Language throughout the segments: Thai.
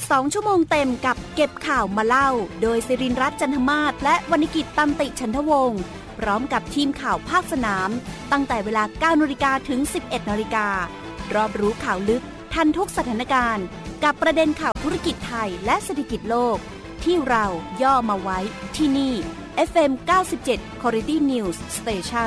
2 ชั่วโมงเต็มกับเก็บข่าวมาเล่าโดยศิรินทร์รัตน์จันทมาศและวรรณกิจตันติฉันทวงศ์พร้อมกับทีมข่าวภาคสนามตั้งแต่เวลา 9 นาฬิกาถึง 11 นาฬิการอบรู้ข่าวลึกทันทุกสถานการณ์กับประเด็นข่าวธุรกิจไทยและเศรษฐกิจโลกที่เราย่อมาไว้ที่นี่ FM 97 Quality News Station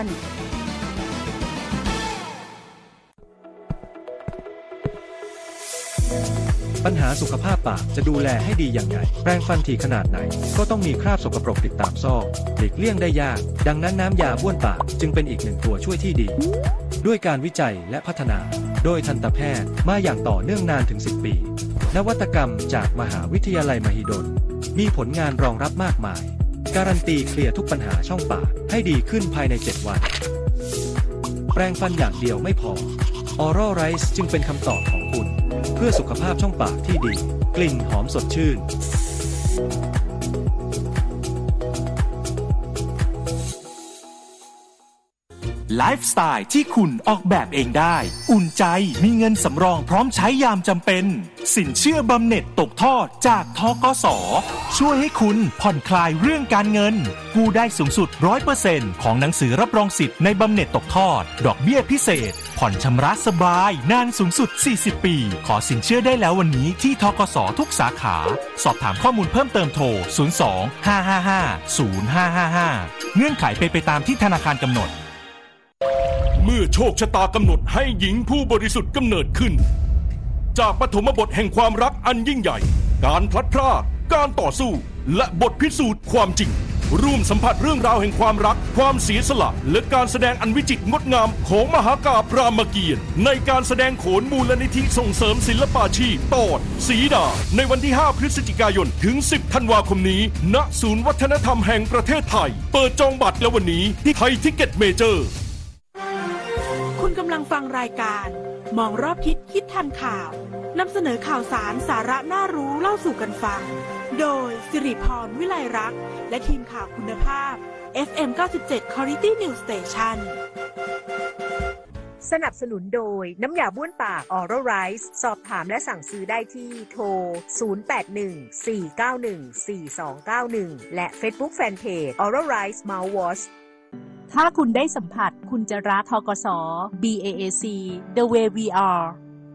ปัญหาสุขภาพปากจะดูแลให้ดีอย่างไรแปรงฟันถี่ขนาดไหนก็ต้องมีคราบสกปรกติดตามซอกหลีกเลี่ยงได้ยากดังนั้นน้ำยาบ้วนปากจึงเป็นอีกหนึ่งตัวช่วยที่ดีด้วยการวิจัยและพัฒนาโดยทันตแพทย์มาอย่างต่อเนื่องนานถึง10 ปีนวัตกรรมจากมหาวิทยาลัยมหิดลมีผลงานรองรับมากมายการันตีเคลียร์ทุกปัญหาช่องปากให้ดีขึ้นภายใน7 วันแปรงฟันอย่างเดียวไม่พอ Oral Rice จึงเป็นคำตอบของคุณเพื่อสุขภาพช่องปากที่ดีกลิ่นหอมสดชื่นไลฟ์สไตล์ที่คุณออกแบบเองได้อุ่นใจมีเงินสำรองพร้อมใช้ยามจำเป็นสินเชื่อบำเหน็จตกทอดจากธกส.ช่วยให้คุณผ่อนคลายเรื่องการเงินกู้ได้สูงสุด 100% ของหนังสือรับรองสิทธิ์ในบำเหน็จตกทอดดอกเบี้ยพิเศษผ่อนชำระสบายนานสูงสุด40 ปีขอสินเชื่อได้แล้ววันนี้ที่ธกส.ทุกสาขาสอบถามข้อมูลเพิ่มเติมโทร 02-555-0555 เงื่อนไขเป็นไปตามที่ธนาคารกำหนดเมื่อโชคชะตากำหนดให้หญิงผู้บริสุทธิ์กำเนิดขึ้นจากปฐมบทแห่งความรักอันยิ่งใหญ่การพลัดพรากการต่อสู้และบทพิสูจน์ความจริงร่วมสัมผัสเรื่องราวแห่งความรักความเสียสละและการแสดงอันวิจิตรงดงามของมหากาพย์รามเกียรติ์ในการแสดงโขนมูลนิธิส่งเสริมศิลปาชีพตอนสีดาในวันที่ 5 พฤศจิกายนถึง 10 ธันวาคมนี้ณศูนย์วัฒนธรรมแห่งประเทศไทยเปิดจองบัตรแล้ววันนี้ที่ไทยทิกเก็ตเมเจอร์คุณกำลังฟังรายการมองรอบทิศคิดทันข่าวนำเสนอข่าวสารสาระน่ารู้เล่าสู่กันฟังโดยสิริพรวิไลรักษ์และทีมข่าวคุณภาพ FM 97 Quality News Station สนับสนุนโดยน้ำยาบ้วนปาก Oral Rice สอบถามและสั่งซื้อได้ที่โทร 0814914291 และ Facebook Fanpage Oral Rice Mouthwashถ้าคุณได้สัมผัสคุณจะรักธกส BAAC The Way We Are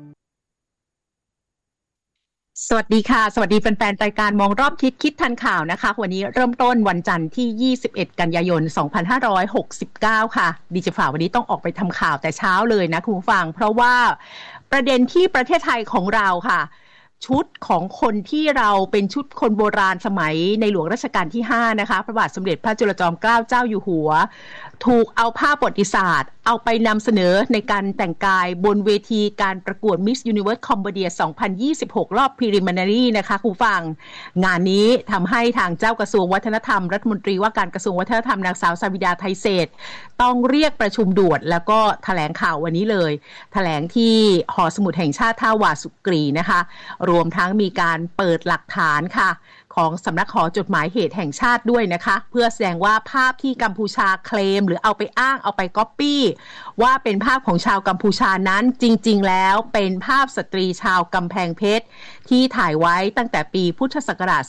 สวัสดีค่ะสวัสดีแฟนๆรายการมองรอบทิศคิดทันข่าวนะคะวันนี้เริ่มต้นวันจันทร์ที่21กันยายน2569ค่ะดิจิฝ่าวันนี้ต้องออกไปทำข่าวแต่เช้าเลยนะคุณผู้ฟังเพราะว่าประเด็นที่ประเทศไทยของเราค่ะชุดของคนที่เราเป็นชุดคนโบราณสมัยในหลวงรัชกาลที่5นะคะพระบาทสมเด็จพระจุลจอมเกล้าเจ้าอยู่หัวถูกเอาภาพประวัติศาสตร์เอาไปนำเสนอในการแต่งกายบนเวทีการประกวด Miss Universe Cambodia 2026 รอบ Preliminary นะคะคุณฟังงานนี้ทำให้ทางเจ้ากระทรวงวัฒนธรรมรัฐมนตรีว่าการกระทรวงวัฒนธรรมนางสาวสาวิดาไทยเศรษฐ์ต้องเรียกประชุมด่วนแล้วก็แถลงข่าววันนี้เลยแถลงที่หอสมุดแห่งชาติท่าวาสุกรีนะคะรวมทั้งมีการเปิดหลักฐานค่ะของสำนักหอจดหมายเหตุแห่งชาติด้วยนะคะเพื่อแสดงว่าภาพที่กัมพูชาเคลมหรือเอาไปอ้างเอาไปก๊อปปี้ว่าเป็นภาพของชาวกัมพูชานั้นจริงๆแล้วเป็นภาพสตรีชาวกำแพงเพชรที่ถ่ายไว้ตั้งแต่ปีพุทธศักราช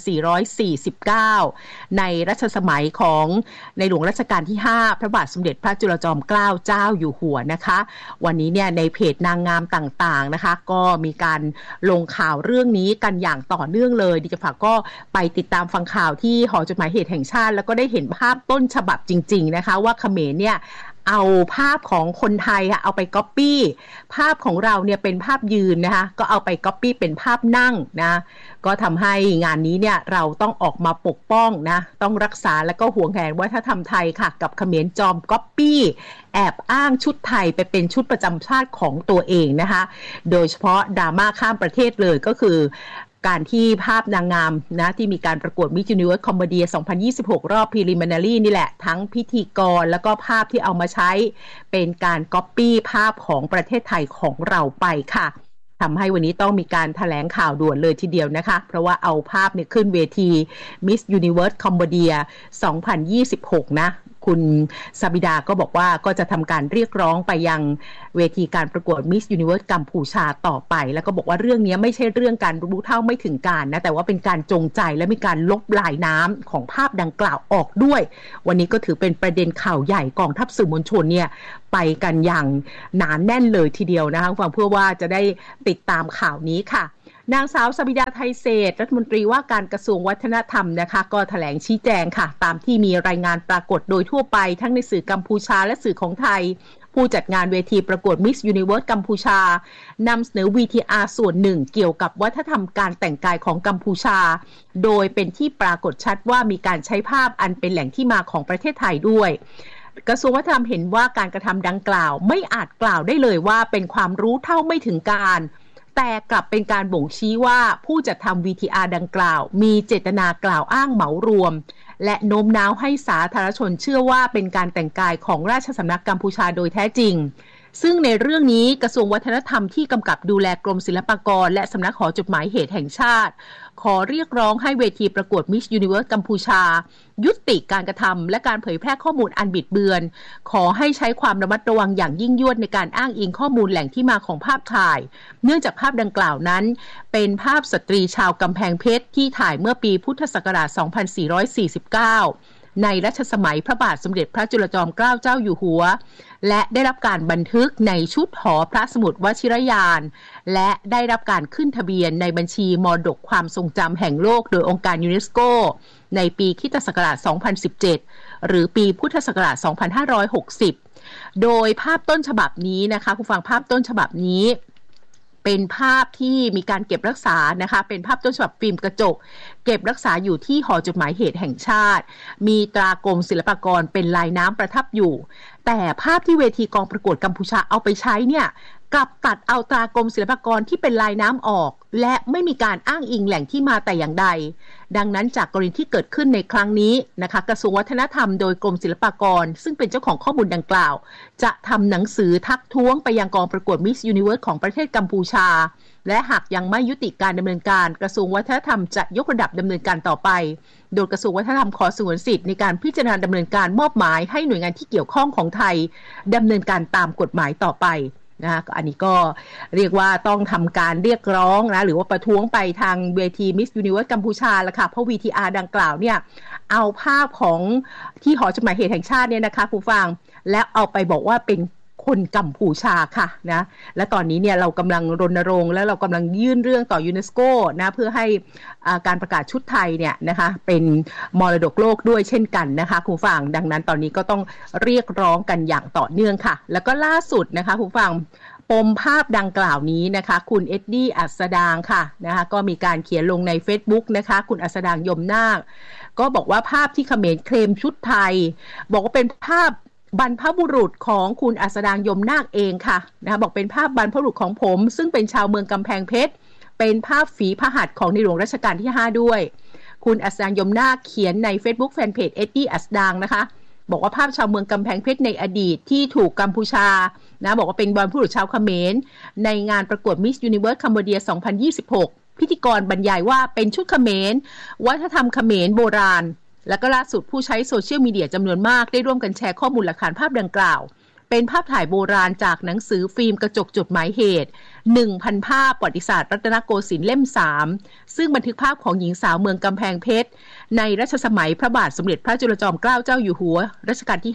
2449 ในรัชสมัยของในหลวงรัชกาลที่ 5 พระบาทสมเด็จพระจุลจอมเกล้าเจ้าอยู่หัวนะคะวันนี้เนี่ยในเพจนางงามต่างๆนะคะก็มีการลงข่าวเรื่องนี้กันอย่างต่อเนื่องเลยดิฉันฝากก็ไปติดตามฟังข่าวที่หอจดหมายเหตุแห่งชาติแล้วก็ได้เห็นภาพต้นฉบับจริงๆนะคะว่าเขมรเนี่ยเอาภาพของคนไทยเอาไปก๊อปปี้ภาพของเราเนี่ยเป็นภาพยืนนะคะก็เอาไปก๊อปปี้เป็นภาพนั่งนะก็ทำให้งานนี้เนี่ยเราต้องออกมาปกป้องนะต้องรักษาแล้วก็หวงแหนวัฒนธรรมไทยค่ะกับเขมรจอมก๊อปปี้แอบอ้างชุดไทยไปเป็นชุดประจำชาติของตัวเองนะคะโดยเฉพาะดราม่าข้ามประเทศเลยก็คือการที่ภาพนางงามนะที่มีการประกวด Miss Universe Cambodia 2026 รอบ Preliminary นี่แหละทั้งพิธีกรแล้วก็ภาพที่เอามาใช้เป็นการก๊อปปี้ภาพของประเทศไทยของเราไปค่ะทำให้วันนี้ต้องมีการแถลงข่าวด่วนเลยทีเดียวนะคะเพราะว่าเอาภาพเนี่ยขึ้นเวที Miss Universe Cambodia 2026 นะคุณซาบิดาก็บอกว่าก็จะทำการเรียกร้องไปยังเวทีการประกวด Miss Universe กัมพูชาต่อไปแล้วก็บอกว่าเรื่องนี้ไม่ใช่เรื่องการรู้เท่าไม่ถึงการนะแต่ว่าเป็นการจงใจและมีการลบลายน้ำของภาพดังกล่าวออกด้วยวันนี้ก็ถือเป็นประเด็นข่าวใหญ่กองทัพสื่อมวลชนเนี่ยไปกันอย่างหนาแน่นเลยทีเดียวนะคะฟังเพื่อว่าจะได้ติดตามข่าวนี้ค่ะนางสาวซาบิดาไทยเศรษฐ์รัฐมนตรีว่าการกระทรวงวัฒนธรรมนะคะก็แถลงชี้แจงค่ะตามที่มีรายงานปรากฏโดยทั่วไปทั้งในสื่อกัมพูชาและสื่อของไทยผู้จัดงานเวทีประกวด Miss Universe กัมพูชานำเสนอ VTR ส่วนหนึ่งเกี่ยวกับวัฒนธรรมการแต่งกายของกัมพูชาโดยเป็นที่ปรากฏชัดว่ามีการใช้ภาพอันเป็นแหล่งที่มาของประเทศไทยด้วยกระทรวงวัฒนธรรมเห็นว่าการกระทำดังกล่าวไม่อาจกล่าวได้เลยว่าเป็นความรู้เท่าไม่ถึงการแต่กลับเป็นการบ่งชี้ว่าผู้จัดทำ VTR ดังกล่าวมีเจตนากล่าวอ้างเหมารวมและโน้มน้าวให้สาธารณชนเชื่อว่าเป็นการแต่งกายของราชสำนักกัมพูชาโดยแท้จริงซึ่งในเรื่องนี้กระทรวงวัฒนธรรมที่กำกับดูแลกรมศิลปากรและสำนักหอจดหมายเหตุแห่งชาติขอเรียกร้องให้เวทีประกวด Miss Universe กัมพูชายุติการกระทำและการเผยแพร่ข้อมูลอันบิดเบือนขอให้ใช้ความระมัดระวังอย่างยิ่งยวดในการอ้างอิงข้อมูลแหล่งที่มาของภาพถ่ายเนื่องจากภาพดังกล่าวนั้นเป็นภาพสตรีชาวกำแพงเพชรที่ถ่ายเมื่อปีพุทธศักราช 2449 ในรัชสมัยพระบาทสมเด็จพระจุลจอมเกล้าเจ้าอยู่หัวและได้รับการบันทึกในชุดหอพระสมุดวชิรยานและได้รับการขึ้นทะเบียนในบัญชีมรดกความทรงจำแห่งโลกโดยองค์การยูเนสโกในปีคริสตศักราช 2017 หรือปีพุทธศักราช 2560 โดยภาพต้นฉบับนี้นะคะผู้ฟังภาพต้นฉบับนี้เป็นภาพที่มีการเก็บรักษานะคะเป็นภาพต้นฉบับฟิล์มกระจกเก็บรักษาอยู่ที่หอจดหมายเหตุแห่งชาติมีตรากรมศิลปากรเป็นลายน้ำประทับอยู่แต่ภาพที่เวทีกองประกวดกัมพูชาเอาไปใช้เนี่ยกลับตัดเอาตรากรมศิลปากรที่เป็นลายน้ำออกและไม่มีการอ้างอิงแหล่งที่มาแต่อย่างใดดังนั้นจากกรณีที่เกิดขึ้นในครั้งนี้นะคะกระทรวงวัฒนธรรมโดยกรมศิลปากรซึ่งเป็นเจ้าของข้อมูลดังกล่าวจะทำหนังสือทักท้วงไปยังกองประกวด Miss Universe ของประเทศกัมพูชาและหากยังไม่ยุติการดำเนินการกระทรวงวัฒนธรรมจะยกระดับดำเนินการต่อไปโดยกระทรวงวัฒนธรรมขอสงวนสิทธิ์ในการพิจารณาดำเนินการมอบหมายให้หน่วยงานที่เกี่ยวข้องของไทยดำเนินการตามกฎหมายต่อไปนะคะอันนี้ก็เรียกว่าต้องทำการเรียกร้องนะหรือว่าประท้วงไปทางเวที Miss Universe กัมพูชาละค่ะเพราะ VTR ดังกล่าวเนี่ยเอาภาพของที่หอจดหมายเหตุแห่งชาติเนี่ยนะคะผู้ฟังและเอาไปบอกว่าเป็นคนกัมพูชาค่ะนะและตอนนี้เนี่ยเรากำลังรณรงค์และเรากำลังยื่นเรื่องต่อยูเนสโกนะเพื่อให้การประกาศชุดไทยเนี่ยนะคะเป็นมรดกโลกด้วยเช่นกันนะคะคุณฟังดังนั้นตอนนี้ก็ต้องเรียกร้องกันอย่างต่อเนื่องค่ะแล้วก็ล่าสุดนะคะคุณฟังปมภาพดังกล่าวนี้นะคะคุณเอ็ดดี้อัสดางค่ะนะคะก็มีการเขียนลงใน Facebook นะคะคุณอัสดางยมนาคก็บอกว่าภาพที่เขมรเคลมชุดไทยบอกว่าเป็นภาพบรรพบุรุษของคุณอัสดางยมนาคเองค่ะนะคะบอกเป็นภาพบรรพบุรุษของผมซึ่งเป็นชาวเมืองกำแพงเพชรเป็นภาพฝีพระหัตถ์ของในหลวงรัชกาลที่5ด้วยคุณอัสดางยมนาคเขียนใน Facebook Fanpage เอ็ดดี้อัสดางนะคะบอกว่าภาพชาวเมืองกำแพงเพชรในอดีตที่ถูกกัมพูชานะบอกว่าเป็นบรรพบุรุษชาวเขมรในงานประกวด Miss Universe Cambodia 2026 พิธีกรบรรยายว่าเป็นชุดเขมรวัฒนธรรมเขมรโบราณและก็ล่าสุดผู้ใช้โซเชียลมีเดียจำนวนมากได้ร่วมกันแชร์ข้อมูลหลักฐานภาพดังกล่าวเป็นภาพถ่ายโบราณจากหนังสือฟิล์มกระจกจดหมายเหตุ 1,000 ภาพประวัติศาสตร์รัตนโกสินทร์เล่ม 3 ซึ่งบันทึกภาพของหญิงสาวเมืองกำแพงเพชรในรัชสมัยพระบาทสมเด็จพระจุลจอมเกล้าเจ้าอยู่หัวรัชกาลที่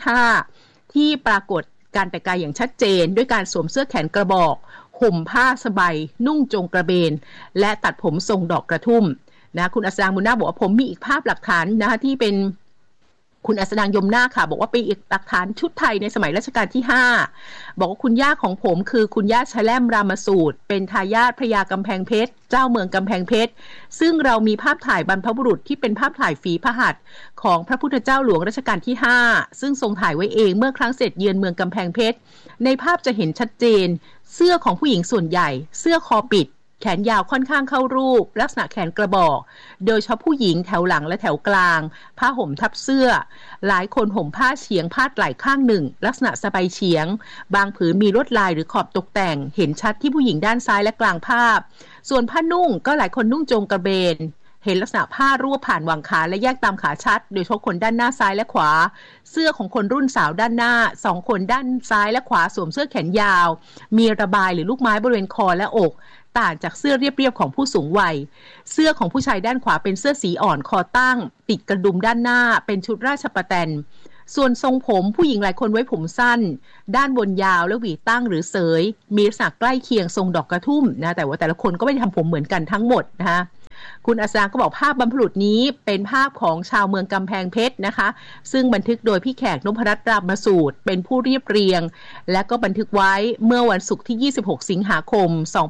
5 ที่ปรากฏการแต่งกายอย่างชัดเจนด้วยการสวมเสื้อแขนกระบอกห่มผ้าสบายนุ่งจงกระเบนและตัดผมทรงดอกกระทุ่มนะคุณอัสดางยมนาคบอกว่าผมมีอีกภาพหลักฐานนะคะที่เป็นคุณอัสดางยมนาคค่ะบอกว่าเป็นอีกหลักฐานชุดไทยในสมัยรัชกาลที่5บอกว่าคุณย่าของผมคือคุณย่าชะแลมรามสูตรเป็นทายาทพระยากำแพงเพชรเจ้าเมืองกำแพงเพชรซึ่งเรามีภาพถ่ายบรรพบุรุษที่เป็นภาพถ่ายฝีพระหัตถ์ของพระพุทธเจ้าหลวงรัชกาลที่5ซึ่งทรงถ่ายไว้เองเมื่อครั้งเสด็จเยือนเมืองกำแพงเพชรในภาพจะเห็นชัดเจนเสื้อของผู้หญิงส่วนใหญ่เสื้อคอปิดแขนยาวค่อนข้างเข้ารูปลักษณะแขนกระบอกโดยเฉพาะผู้หญิงแถวหลังและแถวกลางผ้าห่มทับเสื้อหลายคนห่มผ้าเฉียงพาดไหล่ข้างหนึ่งลักษณะสบายเฉียงบางผืนมีลวดลายหรือขอบตกแต่งเห็นชัดที่ผู้หญิงด้านซ้ายและกลางภาพส่วนผ้านุ่งก็หลายคนนุ่งโจงกระเบนเห็นลักษณะผ้ารั่วผ่านหว่างขาและแยกตามขาชัดโดยเฉพาะคนด้านหน้าซ้ายและขวาเสื้อของคนรุ่นสาวด้านหน้า2คนด้านซ้ายและขวาสวมเสื้อแขนยาวมีระบายหรือลูกไม้บริเวณคอและอกต่างจากเสื้อเรียบๆของผู้สูงวัยเสื้อของผู้ชายด้านขวาเป็นเสื้อสีอ่อนคอตั้งติดกระดุมด้านหน้าเป็นชุดราชประแตนส่วนทรงผมผู้หญิงหลายคนไว้ผมสั้นด้านบนยาวและหวีตั้งหรือเสยมีลักษณะใกล้เคียงทรงดอกกระทุ่มนะแต่ว่าแต่ละคนก็ไม่ได้ทำผมเหมือนกันทั้งหมดนะคะคุณอัศดาก็บอกภาพบรรพบุรุษนี้เป็นภาพของชาวเมืองกำแพงเพชรนะคะซึ่งบันทึกโดยพี่แขกนพรัตน์รามสูตรเป็นผู้เรียบเรียงและก็บันทึกไว้เมื่อวันศุกร์ที่26สิงหาคม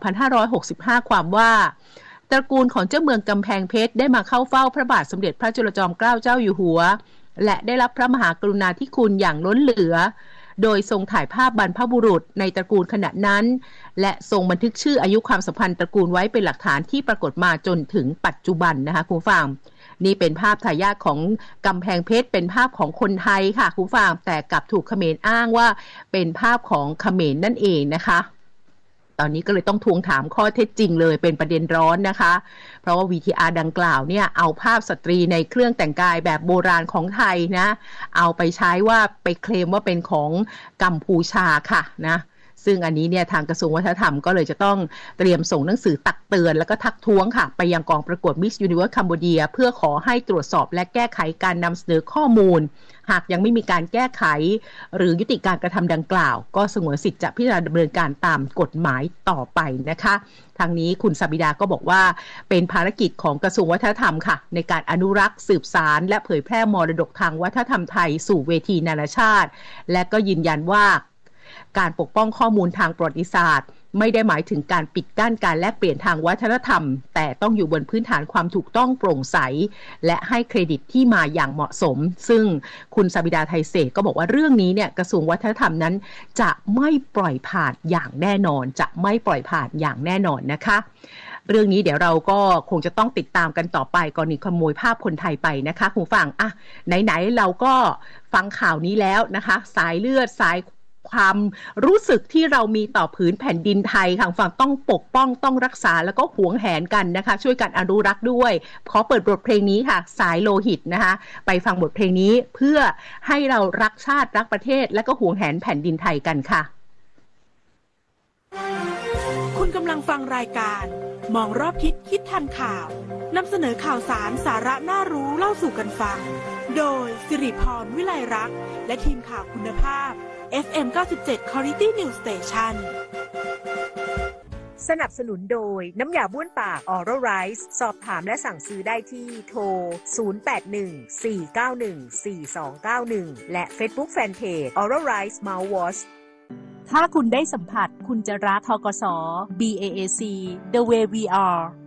2565ความว่าตระกูลของเจ้าเมืองกำแพงเพชรได้มาเข้าเฝ้าพระบาทสมเด็จพระจุลจอมเกล้าเจ้าอยู่หัวและได้รับพระมหากรุณาธิคุณอย่างล้นเหลือโดยทรงถ่ายภาพบรรพบุรุษในตระกูลขณะนั้นและทรงบันทึกชื่ออายุความสัมพันธ์ตระกูลไว้เป็นหลักฐานที่ปรากฏมาจนถึงปัจจุบันนะคะคุณผู้ฟังนี่เป็นภาพทายาทของกำแพงเพชรเป็นภาพของคนไทยค่ะคุณผู้ฟังแต่กลับถูกเขมรอ้างว่าเป็นภาพของเขมรนั่นเองนะคะตอนนี้ก็เลยต้องทวงถามข้อเท็จจริงเลยเป็นประเด็นร้อนนะคะเพราะว่า VTR ดังกล่าวเนี่ยเอาภาพสตรีในเครื่องแต่งกายแบบโบราณของไทยนะเอาไปใช้ว่าไปเคลมว่าเป็นของกัมพูชาค่ะนะซึ่งอันนี้เนี่ยทางกระทรวงวัฒนธรรมก็เลยจะต้องเตรียมส่งหนังสือตักเตือนแล้วก็ทักท้วงค่ะไปยังกองประกวด Miss Universe Cambodia เพื่อขอให้ตรวจสอบและแก้ไขการนำเสนอข้อมูลหากยังไม่มีการแก้ไขหรือยุติการกระทำดังกล่าวก็สงวนสิทธิ์จะพิจารณาดำเนินการตามกฎหมายต่อไปนะคะทางนี้คุณสบิดาก็บอกว่าเป็นภารกิจของกระทรวงวัฒนธรรมค่ะในการอนุรักษ์สืบสานและเผยแพร่มรดกทางวัฒนธรรมไทยสู่เวทีนานาชาติและก็ยืนยันว่าการปกป้องข้อมูลทางประวัติศาสตร์ไม่ได้หมายถึงการปิดกั้นการแลกเปลี่ยนทางวัฒนธรรมแต่ต้องอยู่บนพื้นฐานความถูกต้องโปร่งใสและให้เครดิตที่มาอย่างเหมาะสมซึ่งคุณสบิดาไทยเศษก็บอกว่าเรื่องนี้เนี่ยกระทรวงวัฒนธรรมนั้นจะไม่ปล่อยผ่านอย่างแน่นอนจะไม่ปล่อยผ่านอย่างแน่นอนนะคะเรื่องนี้เดี๋ยวเราก็คงจะต้องติดตามกันต่อไปกรณีขโมยภาพคนไทยไปนะคะคุณฟังอ่ะไหนๆเราก็ฟังข่าวนี้แล้วนะคะสายเลือดสายความรู้สึกที่เรามีต่อผืนแผ่นดินไทยค่ะฝั่งต้องปกป้องต้องรักษาแล้วก็หวงแหนกันนะคะช่วยกันอนุรักษ์ด้วยขอเปิดบทเพลงนี้ค่ะสายโลหิตนะคะไปฟังบทเพลงนี้เพื่อให้เรารักชาติรักประเทศและก็หวงแหนแผ่นดินไทยกันค่ะคุณกำลังฟังรายการมองรอบทิศคิดทันข่าวนำเสนอข่าวสารสาระน่ารู้เล่าสู่กันฟังโดยสิริพรวิไลรักษ์และทีมข่าวคุณภาพFM 97 Quality News Station สนับสนุนโดยน้ำยาบ้วนปาก Oral Rice สอบถามและสั่งซื้อได้ที่โทร 0814914291 และ Facebook Fanpage Oral Rice Mouthwash ถ้าคุณได้สัมผัสคุณจะรักธกส BAAC The Way We Are